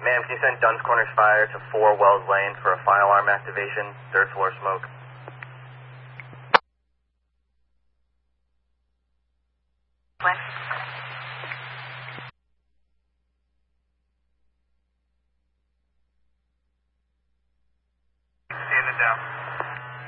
Ma'am, can you send Dunn's Corners Fire to 4 Wells Lane for a fire alarm activation? Third floor smoke. Standing down.